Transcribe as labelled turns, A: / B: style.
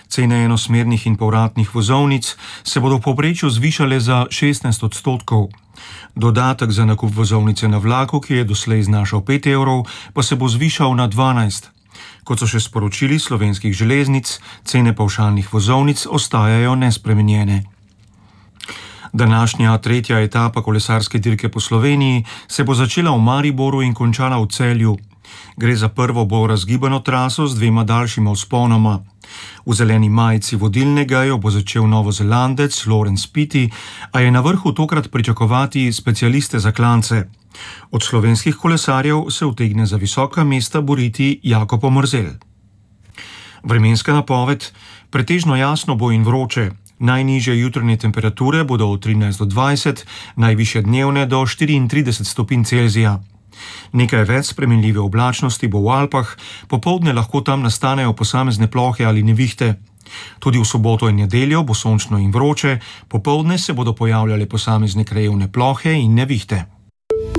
A: Cene enosmernih in povratnih vozovnic se bodo v povprečju zvišale za 16%. Dodatek za nakup vozovnice na vlaku, ki je doslej znašal 5 evrov, pa se bo zvišal na 12. Kot so še sporočili Slovenskih železnic, cene pavšalnih vozovnic ostajajo nespremenjene. Današnja tretja etapa kolesarske dirke po Sloveniji se bo začela v Mariboru in končala v Celju. Gre za prvo bolj razgibano traso z 2 daljšima vzponoma. V zeleni majici vodilnega jo bo začel Novozelandec Laurens Pity, a je na vrhu tokrat pričakovati specialiste za klance. Od slovenskih kolesarjev se utegne za visoka mesta boriti Jakob Omerzel. Vremenska napoved: pretežno jasno bo in vroče. Najnižje jutranje temperature bodo od 13 do 20, najvišje dnevne do 34 stopinj Celzija. Nekaj več spremenljive oblačnosti bo v Alpah, popoldne lahko tam nastanejo posamezne plohe ali nevihte. Tudi v soboto in nedeljo bo sončno in vroče, popoldne se bodo pojavljale posamezne krajevne plohe in nevihte.